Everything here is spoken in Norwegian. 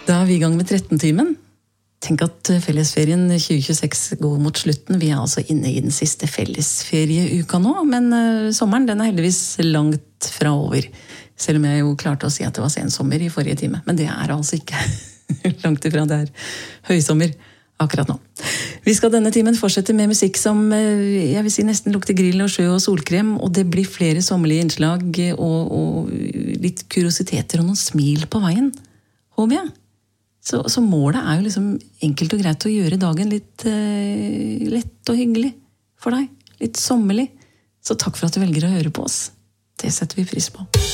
Da er vi I gang med 13-timen. Tenk at fellesferien 2026 går mot slutten. Vi er altså inne I den siste fellesferieuka nå, men sommeren den er heldigvis langt fra over. Selv om jeg jo klarte å si at det var sensommer I forrige time. Men det er altså ikke langt ifra, det er høysommer akkurat nå. Vi skal denne timen fortsette med musikk som jeg vil si nesten lukter grill og sjø og solkrem, og det blir flere sommerlige innslag og litt kuriositeter og noen smil på veien, håper jeg. Så målet jo liksom enkelt og greit å gjøre dagen litt lett og hyggelig for deg, litt sommerlig. Så takk for at du velger å høre på oss. Det setter vi pris på.